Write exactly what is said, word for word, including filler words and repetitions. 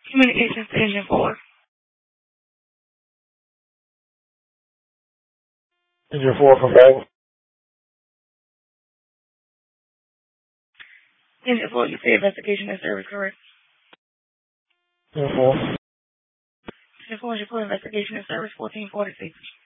Communications to engine four. Engine four, confirm. Engine four, you say investigation and service, correct? Engine four. Engine four is report investigation and service fourteen forty-six.